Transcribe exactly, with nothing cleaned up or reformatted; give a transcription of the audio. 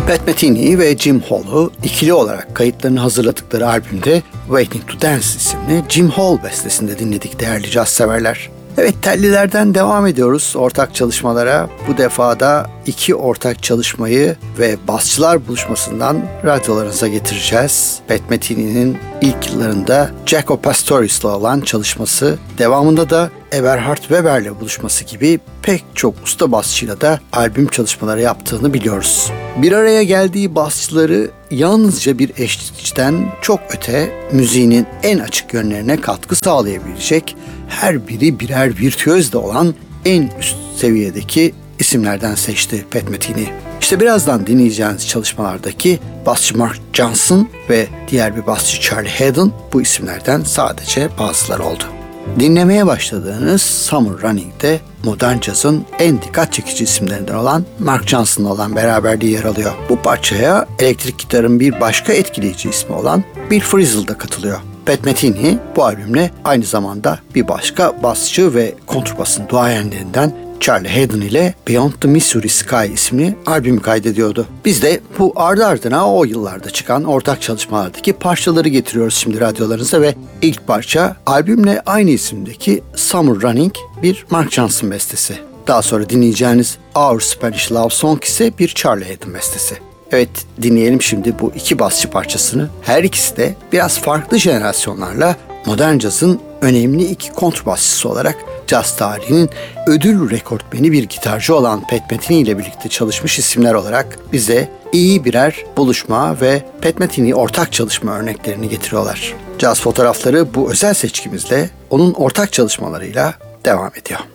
Pat Metheny ve Jim Hall'u ikili olarak kayıtlarını hazırladıkları albümde Waiting to Dance isimli Jim Hall bestesinde dinledik değerli caz severler. Evet, tellilerden devam ediyoruz ortak çalışmalara. Bu defa da iki ortak çalışmayı ve basçılar buluşmasından radyolarınıza getireceğiz. Pat Metheny'nin ilk yıllarında Jaco Pastoris'le olan çalışması, devamında da Eberhard Weber'le buluşması gibi pek çok usta basçıyla da albüm çalışmaları yaptığını biliyoruz. Bir araya geldiği basçıları yalnızca bir eşlikçiden çok öte müziğinin en açık yönlerine katkı sağlayabilecek, her biri birer virtüöz de olan en üst seviyedeki isimlerden seçti Pat Metheny. İşte birazdan dinleyeceğiniz çalışmalardaki basçı Mark Johnson ve diğer bir basçı Charlie Haddon bu isimlerden sadece bazıları oldu. Dinlemeye başladığınız Summer Running'de modern cazın en dikkat çekici isimlerinden olan Mark Johnson'la olan beraberliği yer alıyor. Bu parçaya elektrik gitarın bir başka etkileyici ismi olan Bill Frisell da katılıyor. Pat Metheny bu albümle aynı zamanda bir başka basçı ve kontrbasın duayenlerinden Charlie Haddon ile Beyond the Missouri Sky isimli albümü kaydediyordu. Biz de bu ardı ardına o yıllarda çıkan ortak çalışmalardaki parçaları getiriyoruz şimdi radyolarınıza ve ilk parça albümle aynı isimdeki Summer Running, bir Mark Johnson bestesi. Daha sonra dinleyeceğiniz Our Spanish Love Song ise bir Charlie Haddon bestesi. Evet, dinleyelim şimdi bu iki basçı parçasını. Her ikisi de biraz farklı jenerasyonlarla modern cazın önemli iki kontrbasçısı olarak caz tarihinin ödül rekortmeni bir gitarcı olan Pat Metheny ile birlikte çalışmış isimler olarak bize iyi birer buluşma ve Pat Metheny ortak çalışma örneklerini getiriyorlar. Caz fotoğrafları bu özel seçkimizle onun ortak çalışmalarıyla devam ediyor.